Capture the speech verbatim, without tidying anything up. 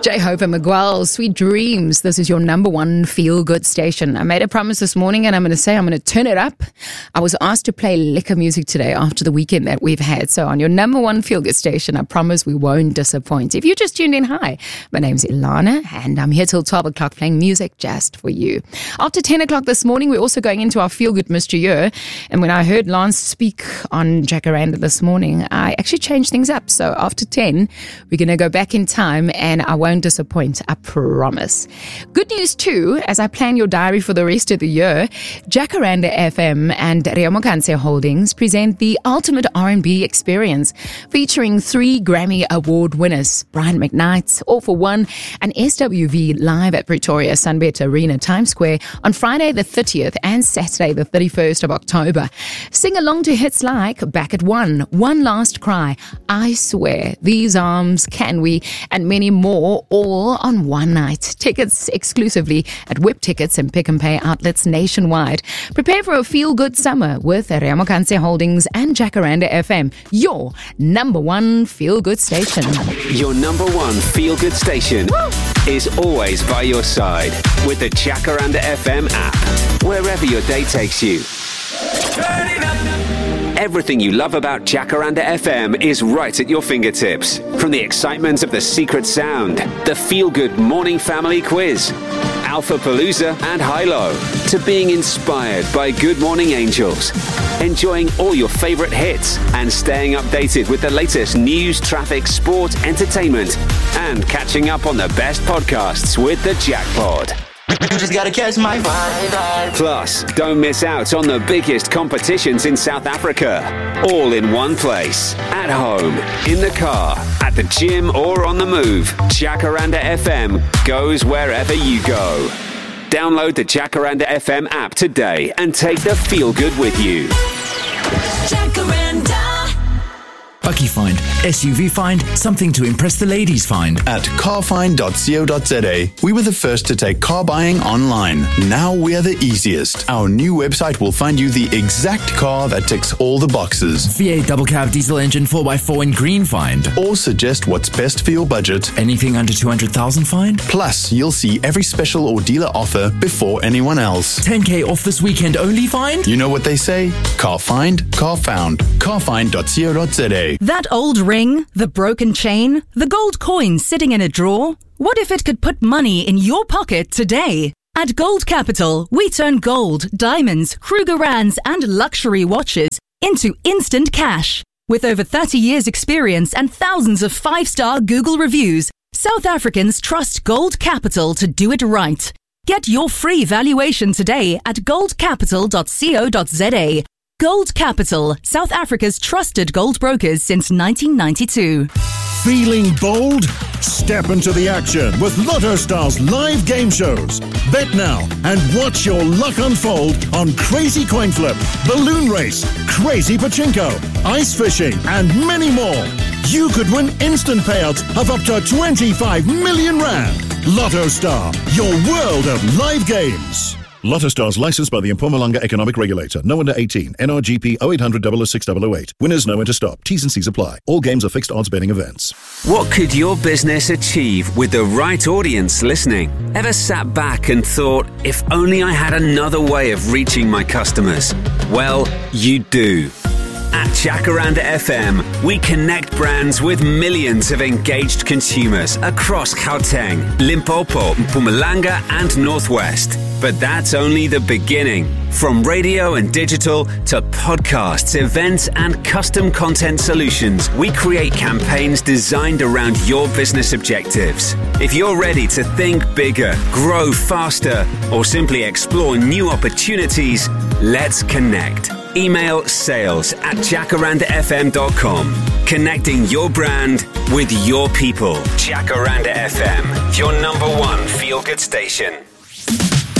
J-Hope and Miguel, Sweet Dreams. This is your number one feel-good station. I made a promise this morning and I'm going to say I'm going to turn it up. I was asked to play liquor music today after the weekend that we've had. So on your number one feel-good station, I promise we won't disappoint. If you just tuned in, hi, my name's Ilana and I'm here till twelve o'clock playing music just for you. After ten o'clock this morning, we're also going into our feel-good mystery year. And when I heard Lance speak on Jacaranda this morning, I actually changed things up. So after ten, we're going to go back in time and I won't disappoint, I promise. Good news too, as I plan your diary for the rest of the year, Jacaranda F M and Reamokanse Holdings present the ultimate R and B experience, featuring three Grammy Award winners, Brian McKnight, All for One, and S W V live at Pretoria Sunbet Arena, Times Square on Friday the thirtieth and Saturday the thirty-first of October. Sing along to hits like Back at One, One Last Cry, I Swear, These Arms, Can We, and many more, all on one night. Tickets exclusively at Whip Tickets and Pick and Pay outlets nationwide. Prepare for a feel-good summer with Reamokanse Holdings and Jacaranda F M, your number one feel-good station. Your number one feel-good station Woo! Is always by your side with the Jacaranda F M app, wherever your day takes you. Turn it up. Everything you love about Jacaranda F M is right at your fingertips. From the excitement of the secret sound, the feel-good morning family quiz, Alpha Palooza and Hilo, to being inspired by Good Morning Angels, enjoying all your favorite hits and staying updated with the latest news, traffic, sport, entertainment, and catching up on the best podcasts with the Jackpod. You just gotta catch my vibe. Plus, don't miss out on the biggest competitions in South Africa. All in one place. At home, in the car, at the gym, or on the move. Jacaranda F M goes wherever you go. Download the Jacaranda F M app today and take the feel good with you. Jacaranda. Bucky Find, S U V Find, something to impress the ladies find. At car find dot co dot za, we were the first to take car buying online. Now we are the easiest. Our new website will find you the exact car that ticks all the boxes. V eight double cab diesel engine four by four in green find. Or suggest what's best for your budget. Anything under two hundred thousand find. Plus, you'll see every special or dealer offer before anyone else. ten K off this weekend only find. You know what they say? Car find, car found. car find dot co dot za. That old ring, the broken chain, the gold coin sitting in a drawer. What if it could put money in your pocket today? At Gold Capital, we turn gold, diamonds, Krugerrands and luxury watches into instant cash. With over thirty years experience and thousands of five-star Google reviews, South Africans trust Gold Capital to do it right. Get your free valuation today at gold capital dot co dot za. Gold Capital, South Africa's trusted gold brokers since nineteen ninety-two. Feeling bold? Step into the action with Lotto Star's live game shows. Bet now and watch your luck unfold on Crazy Coin Flip, Balloon Race, Crazy Pachinko, Ice Fishing, and many more. You could win instant payouts of up to twenty-five million rand. Lotto Star, your world of live games. Lotto Stars licensed by the Mpumalanga Economic Regulator. No under eighteen. N R G P oh eight hundred double oh six double oh eight. Winners know when to stop. T's and C's apply. All games are fixed odds betting events. What could your business achieve with the right audience listening? Ever sat back and thought, if only I had another way of reaching my customers? Well, you do. At Jacaranda F M, we connect brands with millions of engaged consumers across Gauteng, Limpopo, Mpumalanga and Northwest. But that's only the beginning. From radio and digital to podcasts, events and custom content solutions, we create campaigns designed around your business objectives. If you're ready to think bigger, grow faster, or simply explore new opportunities, let's connect. Email sales at jacaranda f m dot com. Connecting your brand with your people. Jacaranda F M, your number one feel-good station.